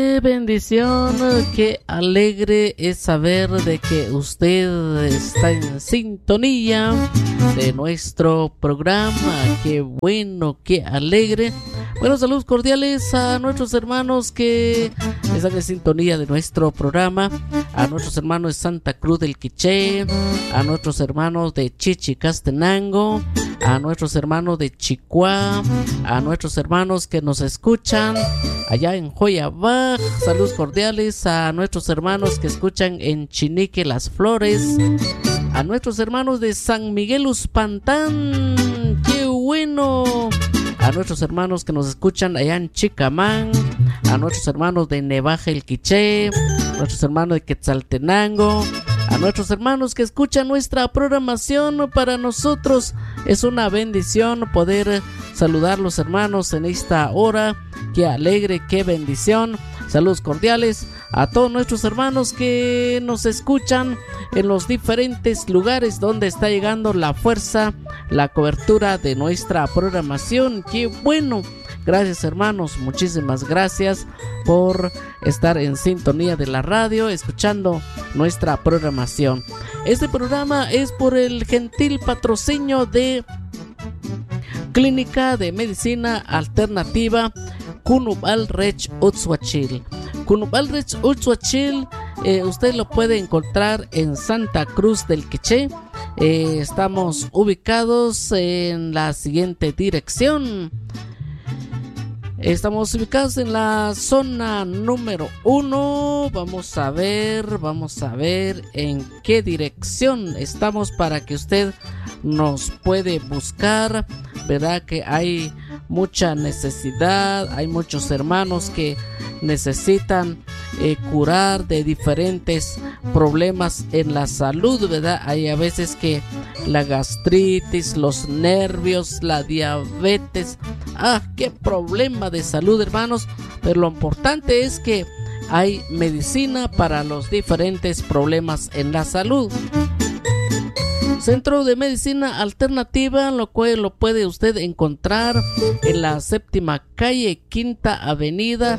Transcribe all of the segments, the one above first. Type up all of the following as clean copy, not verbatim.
Qué bendición, qué alegre es saber de que usted está en sintonía de nuestro programa. Qué bueno, qué alegre. Bueno, saludos cordiales a nuestros hermanos que están en sintonía de nuestro programa, a nuestros hermanos de Santa Cruz del Quiché, a nuestros hermanos de Chichicastenango, a nuestros hermanos de Chicuá, a nuestros hermanos que nos escuchan allá en Joyabaj. Saludos cordiales a nuestros hermanos que escuchan en Chinique Las Flores, a nuestros hermanos de San Miguel Uspantán. ¡Qué bueno! A nuestros hermanos que nos escuchan allá en Chicamán, a nuestros hermanos de Nevaja el Quiché, a nuestros hermanos de Quetzaltenango, a nuestros hermanos que escuchan nuestra programación. Para nosotros es una bendición poder saludar a los hermanos en esta hora. Qué alegre, qué bendición. Saludos cordiales a todos nuestros hermanos que nos escuchan en los diferentes lugares donde está llegando la fuerza, la cobertura de nuestra programación. ¡Qué bueno! Gracias, hermanos, muchísimas gracias por estar en sintonía de la radio, escuchando nuestra programación. Este programa es por el gentil patrocinio de Clínica de Medicina Alternativa Kunubalrech Utsuachil. Kunubalrech Utsuachil, usted lo puede encontrar en Santa Cruz del Quiché. Estamos ubicados en la siguiente dirección. Estamos ubicados en la zona número 1. Vamos a ver en qué dirección estamos para que usted nos puede buscar. Verdad que hay mucha necesidad, hay muchos hermanos que necesitan curar de diferentes problemas en la salud, ¿verdad? Hay a veces que la gastritis, los nervios, la diabetes. Qué problema de salud, hermanos. Pero lo importante es que hay medicina para los diferentes problemas en la salud. Centro de Medicina Alternativa, lo cual lo puede usted encontrar en la 7ª calle, 5ª avenida,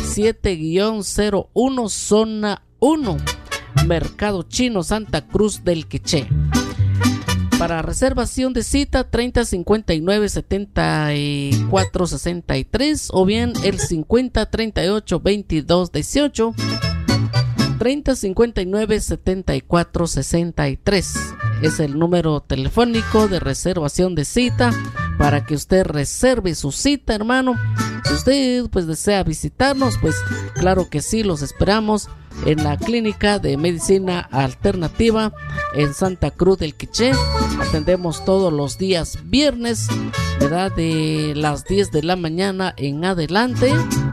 7-01, zona 1, Mercado Chino, Santa Cruz del Quiché. Para reservación de cita, 3059-7463 o bien el 5038-2218, 3059-7463. Es el número telefónico de reservación de cita para que usted reserve su cita, hermano. Si usted pues desea visitarnos, pues claro que sí, los esperamos en la Clínica de Medicina Alternativa en Santa Cruz del Quiché. Atendemos todos los días viernes, ¿verdad? De las 10 de la mañana en adelante.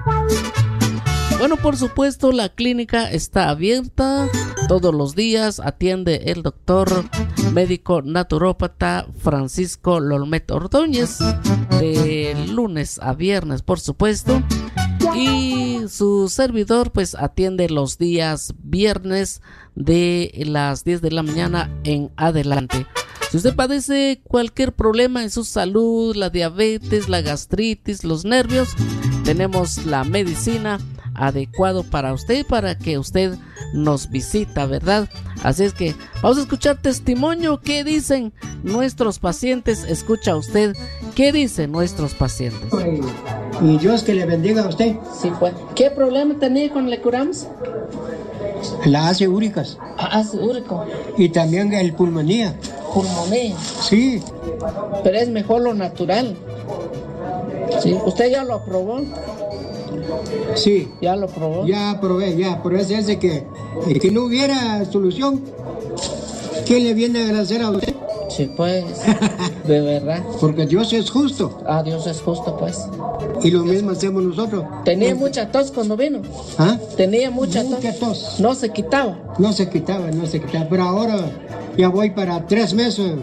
Bueno, por supuesto, la clínica está abierta todos los días. Atiende el doctor médico naturópata Francisco Lolmet Ordóñez, de lunes a viernes, por supuesto. Y su servidor pues atiende los días viernes de las 10 de la mañana en adelante. Si usted padece cualquier problema en su salud, la diabetes, la gastritis, los nervios, tenemos la medicina adecuado para usted, para que usted nos visita, ¿verdad? Así es que vamos a escuchar testimonio. ¿Qué dicen nuestros pacientes? Escucha usted, ¿qué dicen nuestros pacientes? Y Dios que le bendiga a usted. Sí, pues. ¿Qué problema tenía cuando le curamos? La ácido úricas. Ácido úrico. Y también el pulmonía. Pulmonía. Sí. Pero es mejor lo natural. Sí. ¿Usted ya lo aprobó? Sí. ¿Ya lo probó? Ya probé, ya. Pero es ese que no hubiera solución, ¿quién le viene a agradecer a usted? Sí, pues, de verdad. Porque Dios es justo. Dios es justo, pues. Y lo mismo hacemos nosotros. ¿Tenía mucha tos cuando vino? Tenía mucha tos. ¿No se quitaba? No se quitaba. Pero ahora ya voy para 3 meses.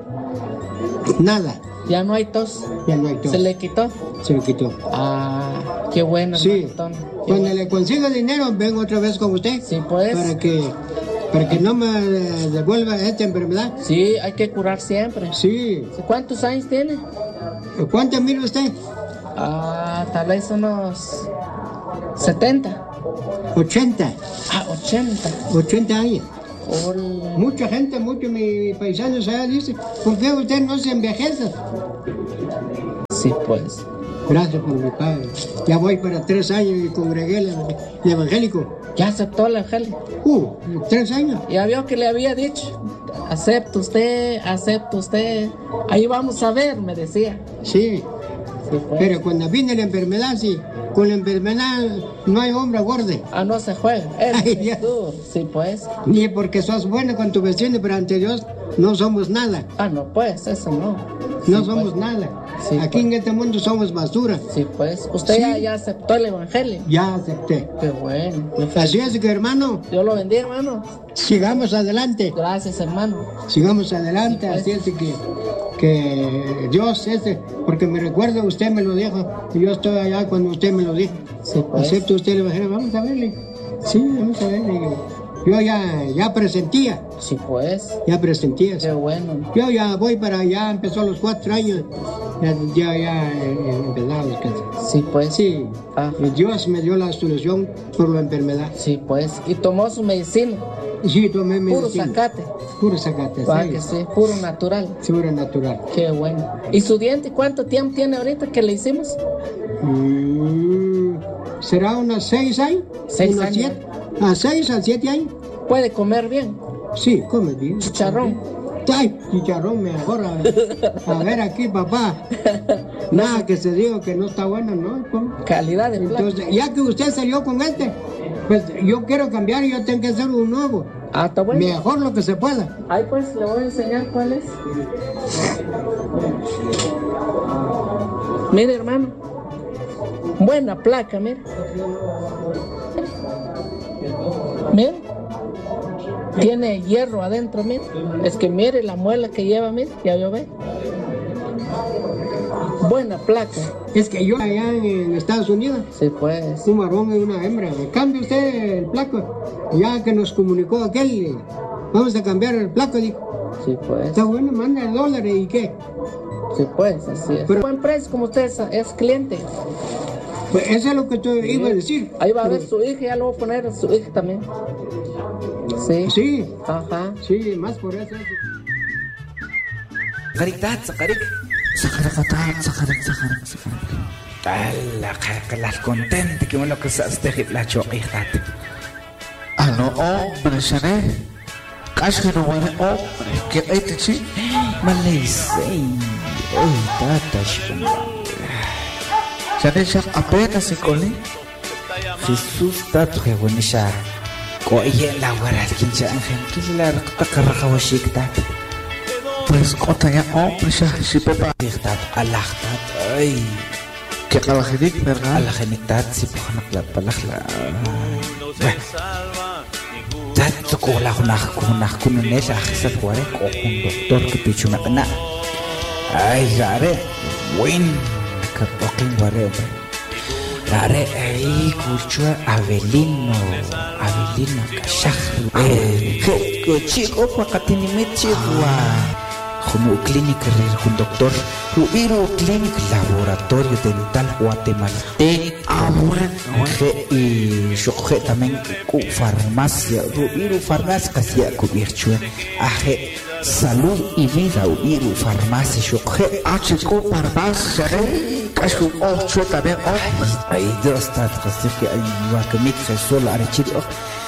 Nada. ¿Ya no hay tos? Ya no hay tos. ¿Se le quitó? Se le quitó. Qué bueno. Sí. Cuando le consiga dinero, vengo otra vez con usted. Sí, pues. Para que no me devuelva esta enfermedad. Sí, hay que curar siempre. Sí. ¿Cuántos años tiene? ¿Cuánto mide usted? Tal vez unos 70. 80. 80. Años. Mucha gente, muchos mis paisanos allá dicen, ¿por qué usted no se envejece? Sí, pues. Gracias por mi padre. Ya voy para 3 años y congregué el evangélico. ¿Ya aceptó el evangelio? 3 años. Ya vio que le había dicho, acepta usted. Ahí vamos a ver, me decía. Sí. Sí, pues. Pero cuando viene la enfermedad, sí, con la enfermedad no hay hombre gordo. No se juega. Ay, Es duro. Sí, pues. Ni porque sos bueno con tu vecino, pero ante Dios no somos nada. No, pues, eso no. No Sí, somos pues. nada. Sí, Aquí pues. en este mundo somos basura. Sí, pues. ¿Usted Sí. ya aceptó el evangelio? Ya acepté. Qué bueno. Así es que, hermano, Dios lo bendiga, hermano. sigamos adelante. Gracias, hermano. Sigamos adelante. Sí, pues. Así es que Dios, porque me recuerdo, usted me lo dijo. Y yo estoy allá cuando usted me lo dijo. Sí, pues. ¿Acepta usted el evangelio? Vamos a verle. Sí, vamos a verle. Yo ya presentía. Sí, pues. Ya presentía. Qué bueno. Yo ya voy para allá, empezó a los 4 años. Ya empezamos. Sí, pues. Sí, Ajá. Dios me dio la solución por la enfermedad. Sí, pues. Y tomó su medicina. Sí, tomé Puro medicina. zacate. Puro zacate, Va sí. que sí. Puro natural. Seguro natural. Qué bueno. ¿Y su diente cuánto tiempo tiene ahorita que le hicimos? ¿Será unos 6 años? 6 Unos años. 7. 6 a 7 años. ¿Puede comer bien? Sí, come bien. Chicharrón. Ay, chicharrón mejor. A ver aquí, papá. Nada que se diga que no está bueno, ¿no? Calidad de plato. Entonces, ya que usted salió con pues yo quiero cambiar y yo tengo que hacer un nuevo. Está bueno. Mejor lo que se pueda. Ahí pues le voy a enseñar cuál es. Mire, hermano. Buena placa, mire. Mire. Tiene hierro adentro, mire. Es que mire la muela que lleva, mire. Ya vio, ve. Buena placa. Es que yo allá en Estados Unidos, Sí, pues. un varón y una hembra. Cambie usted el placo. Ya que nos comunicó aquel, vamos a cambiar el placo. Dijo, Sí, pues. está bueno, manda $, ¿y qué? Sí, pues, así es. Pero- Buen precio, como usted es cliente. Pues eso es lo que yo iba a decir. Ahí va a ver su hija, ya lo voy a poner a su hija también. Sí. Sí, Ajá. sí, más por eso. Sakarik. Ala, contente que me lo que saste la choquita. Aló, hombre, Shané. Casi no muere, hombre. ¿Qué hay de chi? Malay, uy, tata, Shané ya apenas se colé. Jesús tato que buenisha. Oye, la guarda, ¿quién se ángel? ¿Quién la tacarraja o shiktat? Pues, otra ya, hombre, ya, si pepa. Shiktat, alachtat, ay. Que a la gente, ¿verdad? A la genitat, si pujan la palajla. Tato ko la hunah kununesa, jesat guare, ko un doctor que pichu na. Ay, gare, win, que poquín guare, hombre. Gare, ay, curchua Avelino, kashaj. Chico, pakatini mechigua. Como clínica un doctor, Rubiru Clinic Laboratorio Dental Guatemalteco. Y Shoje también cu farmacia, Rubiru Farmacia Casia Cubierchue. Aje Salud y Vida, Rubiru Farmacia Shoje. Chico, parmas, Shané. Casi un ocho también, hombre. Ay, Dios está, que hay Guacamit Jesús Arechiro.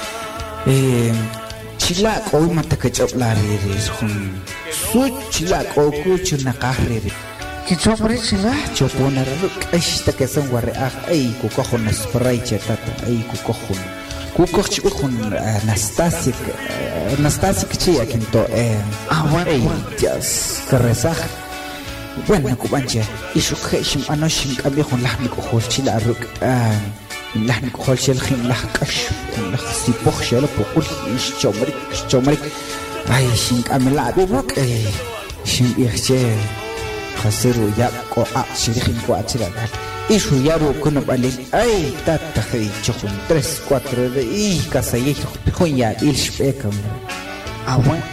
Chila ko mata ka chopla re hun su chila ko ku chuna ka re Que hombre, chila. chopona re esta que son guarre ay ku ko hun spray chetata ay ku ko hun Anastasia chi akinto Bueno. Dios carresa bueno ku banche isu khishim anoshim kabi hun lahni ko hol chila ruk lahni ko hol shel khim lah kash si pochelo pokul chomrik ay shin kamela bibuk shin ihche khasiru ya ko a shirikhin ko atira isu yaru kuno balin ay tata khay chokhun 3 4 de y kasay khun ya ilshpekam Bueno.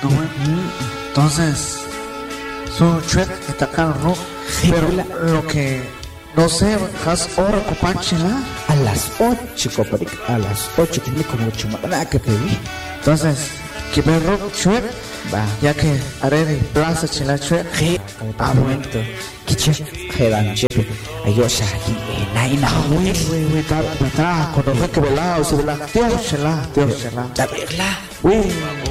Entonces, su chuec está acá, ¿no? Pero lo que No sé, has hora copanchila. A las 8, compadre. A las 8, que me como chumana que pedí. Entonces, que me rock chuet. Va. Ya que haré de plaza chila chuet. Abuento. Kiche. Hedan chepe. Ayosha. Naina. Güey, está atrás. Cuando fue que velado, se velado. Dios, chela. Da verla. Güey.